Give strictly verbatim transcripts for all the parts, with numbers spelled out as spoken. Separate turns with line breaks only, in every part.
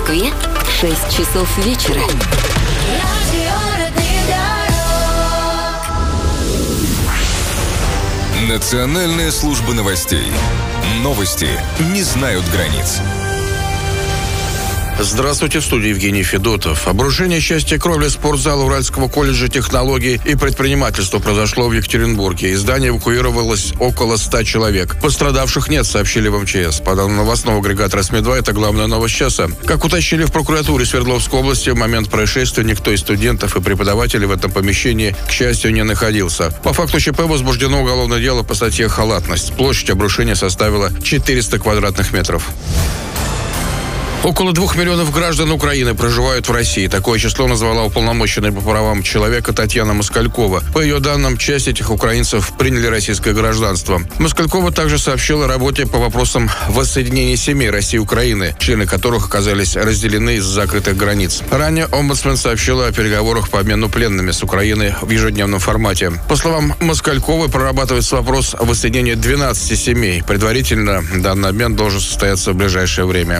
Москве шесть часов вечера.
Национальная служба новостей. Новости не знают границ.
Здравствуйте, в студии Евгений Федотов. Обрушение части кровли спортзала Уральского колледжа технологий и предпринимательства произошло в Екатеринбурге. Из здания эвакуировалось около ста человек. Пострадавших нет, сообщили в эм че эс. По данным новостного агрегатора эс эм и два, это главная новость часа. Как уточнили в прокуратуре Свердловской области, в момент происшествия никто из студентов и преподавателей в этом помещении, к счастью, не находился. По факту ЧП возбуждено уголовное дело по статье «Халатность». Площадь обрушения составила четыреста квадратных метров. Около двух миллионов граждан Украины проживают в России. Такое число назвала уполномоченная по правам человека Татьяна Москалькова. По ее данным, часть этих украинцев приняли российское гражданство. Москалькова также сообщила о работе по вопросам воссоединения семей России и Украины, члены которых оказались разделены из-за закрытых границ. Ранее омбудсмен сообщила о переговорах по обмену пленными с Украины в ежедневном формате. По словам Москальковой, прорабатывается вопрос о воссоединении двенадцати семей. Предварительно данный обмен должен состояться в ближайшее время.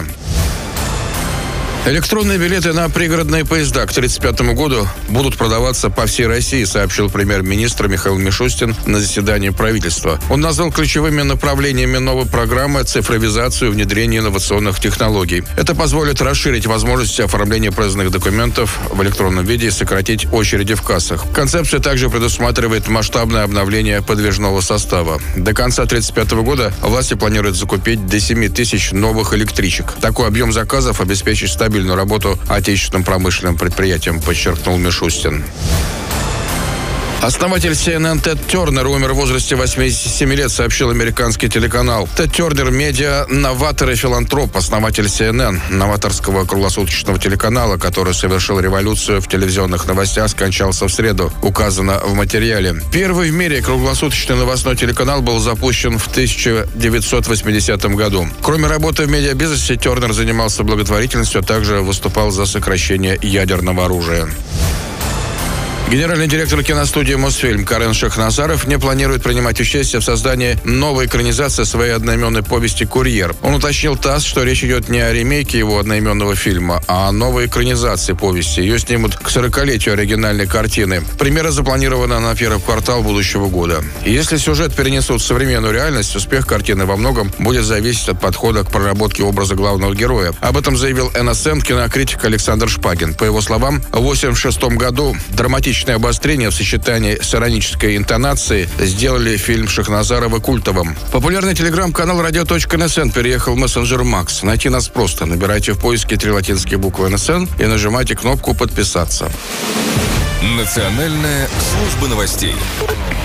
Электронные билеты на пригородные поезда к тридцать пятому году будут продаваться по всей России, сообщил премьер-министр Михаил Мишустин на заседании правительства. Он назвал ключевыми направлениями новой программы цифровизацию и внедрение инновационных технологий. Это позволит расширить возможности оформления проездных документов в электронном виде и сократить очереди в кассах. Концепция также предусматривает масштабное обновление подвижного состава. До конца тридцать пятого года власти планируют закупить до семи тысяч новых электричек. Такой объем заказов обеспечит стабильность работу отечественным промышленным предприятиям, подчеркнул Мишустин. Основатель си эн эн Тед Тернер умер в возрасте восьмидесяти семи лет, сообщил американский телеканал. Тед Тернер – медиа-новатор и филантроп, основатель си эн эн, новаторского круглосуточного телеканала, который совершил революцию в телевизионных новостях, скончался в среду, указано в материале. Первый в мире круглосуточный новостной телеканал был запущен в тысяча девятьсот восьмидесятом году. Кроме работы в медиабизнесе, Тернер занимался благотворительностью, а также выступал за сокращение ядерного оружия. Генеральный директор киностудии «Мосфильм» Карен Шахназаров не планирует принимать участие в создании новой экранизации своей одноименной повести «Курьер». Он уточнил ТАСС, что речь идет не о ремейке его одноименного фильма, а о новой экранизации повести. Ее снимут к сорокалетию оригинальной картины. Премьера запланирована на первый квартал будущего года. И если сюжет перенесут в современную реальность, успех картины во многом будет зависеть от подхода к проработке образа главного героя. Об этом заявил эн эс эн кинокритик Александр Шпагин. По его словам, в восемьдесят шестом году драматическое обострение в сочетании с иронической интонацией сделали фильм Шахназарова культовым. Популярный телеграм-канал радио точка эн эс эн переехал в мессенджер Макс. Найти нас просто. Набирайте в поиске три латинские буквы эн эс эн и нажимайте кнопку «Подписаться».
Национальная служба новостей.